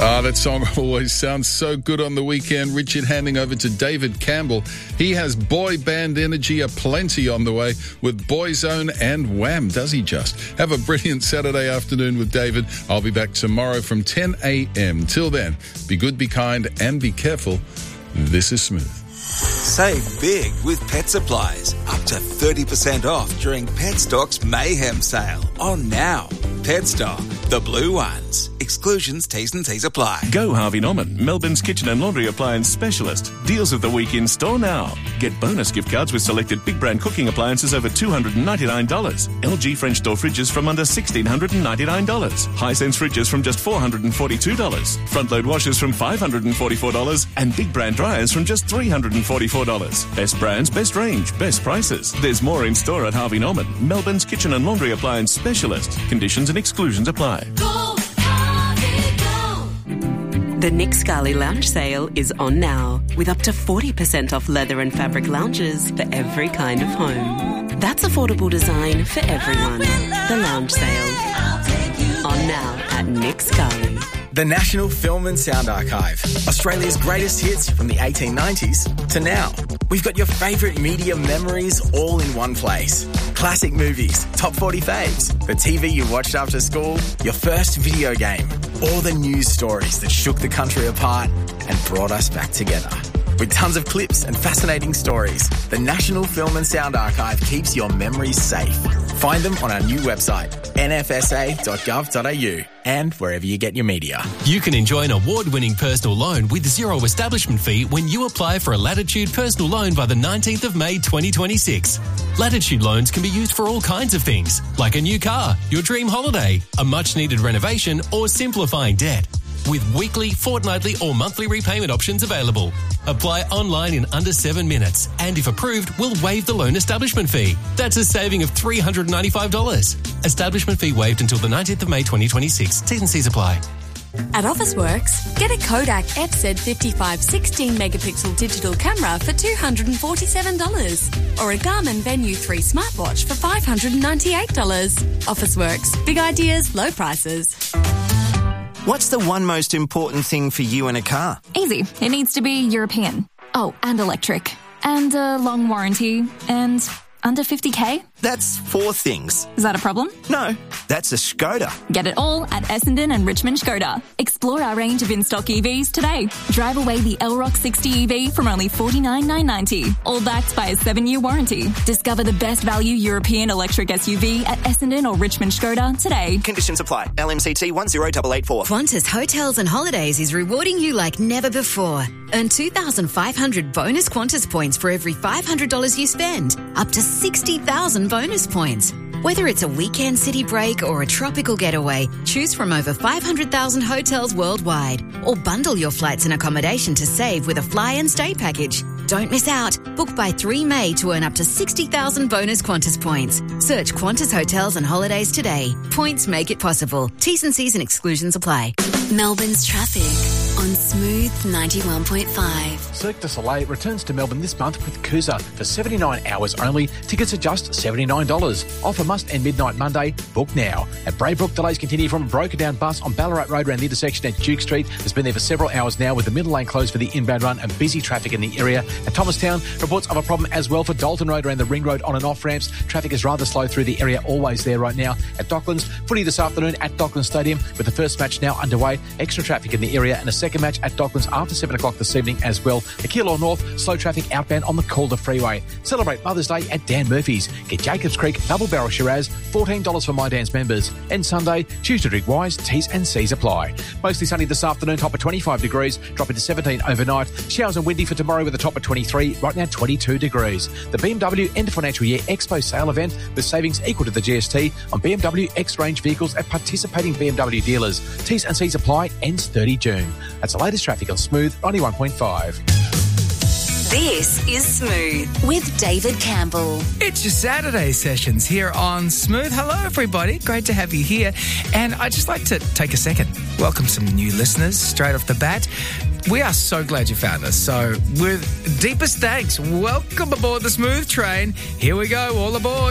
That song always sounds so good on the weekend. Richard handing over to David Campbell. He has boy band energy aplenty on the way with Boyzone and Wham, does he just? Have a brilliant Saturday afternoon with David. I'll be back tomorrow from 10 a.m. Till then, be good, be kind, and be careful. This is Smooth. Save big with Pet Supplies. Up to 30% off during Petstock's Mayhem sale. On now. Petstock, the blue ones. Exclusions, T's and C's apply. Go Harvey Norman, Melbourne's kitchen and laundry appliance specialist. Deals of the week in store now. Get bonus gift cards with selected big brand cooking appliances over $299. LG French door fridges from under $1,699. Hisense fridges from just $442. Front load washers from $544. And big brand dryers from just $344. Best brands, best range, best prices. There's more in store at Harvey Norman, Melbourne's kitchen and laundry appliance specialist. Conditions and exclusions apply. The Nick Scali Lounge Sale is on now, with up to 40% off leather and fabric lounges for every kind of home. That's affordable design for everyone. The Lounge Sale. On now at Nick Scali. The National Film and Sound Archive. Australia's greatest hits from the 1890s to now. We've got your favourite media memories all in one place. Classic movies, top 40 faves, the TV you watched after school, your first video game, all the news stories that shook the country apart and brought us back together. With tons of clips and fascinating stories, the National Film and Sound Archive keeps your memories safe. Find them on our new website, nfsa.gov.au, and wherever you get your media. You can enjoy an award-winning personal loan with zero establishment fee when you apply for a Latitude personal loan by the 19th of May 2026. Latitude loans can be used for all kinds of things, like a new car, your dream holiday, a much-needed renovation, or simplifying debt. With weekly, fortnightly or monthly repayment options available. Apply online in under 7 minutes, and if approved, we'll waive the loan establishment fee. That's a saving of $395. Establishment fee waived until the 19th of May 2026. T's and C's apply. At Officeworks, get a Kodak FZ55 16-megapixel digital camera for $247 or a Garmin Venue 3 smartwatch for $598. Officeworks. Big ideas, low prices. What's the one most important thing for you in a car? Easy. It needs to be European. Oh, and electric. And a long warranty. And under 50k? That's 4 things. Is that a problem? No, that's a Skoda. Get it all at Essendon and Richmond Skoda. Explore our range of in-stock EVs today. Drive away the Elrock 60 EV from only $49,990. All backed by a 7-year warranty. Discover the best value European electric SUV at Essendon or Richmond Skoda today. Conditions apply. LMCT 10884. Qantas Hotels and Holidays is rewarding you like never before. Earn 2,500 bonus Qantas points for every $500 you spend. Up to 60,000 bonus points. Whether it's a weekend city break or a tropical getaway, choose from over 500,000 hotels worldwide. Or bundle your flights and accommodation to save with a fly and stay package. Don't miss out. Book by 3 May to earn up to 60,000 bonus Qantas points. Search Qantas Hotels and Holidays today. Points make it possible. T's and C's and exclusions apply. Melbourne's traffic on Smooth 91.5. Cirque du Soleil returns to Melbourne this month with Kuza for 79 hours only. Tickets are just $79. Offer must end midnight Monday. Book now. At Braybrook, delays continue from a broken down bus on Ballarat Road around the intersection at Duke Street. It's been there for several hours now with the middle lane closed for the inbound run and busy traffic in the area. At Thomastown, reports of a problem as well for Dalton Road around the Ring Road on and off ramps. Traffic is rather slow through the area, always there right now. At Docklands, footy this afternoon at Docklands Stadium with the first match now underway. Extra traffic in the area and a second match at Docklands after 7 o'clock this evening as well. The Keilor North, slow traffic outbound on the Calder Freeway. Celebrate Mother's Day at Dan Murphy's. Get Jacobs Creek Double Barrel Shiraz, $14 for My Dan's members. And Sunday, choose to drink wise, T's and C's apply. Mostly sunny this afternoon, top of 25 degrees, dropping to 17 overnight. Showers and windy for tomorrow with a top of 23, right now 22 degrees. The BMW End of Financial Year Expo Sale event with savings equal to the GST on BMW X-Range vehicles at participating BMW dealers. T's and C's apply, ends 30 June. That's the latest traffic on Smooth 91.5. This is Smooth with David Campbell. It's your Saturday sessions here on Smooth. Hello, everybody. Great to have you here. And I'd just like to take a second, welcome some new listeners straight off the bat. We are so glad you found us. So with deepest thanks, welcome aboard the Smooth train. Here we go, all aboard.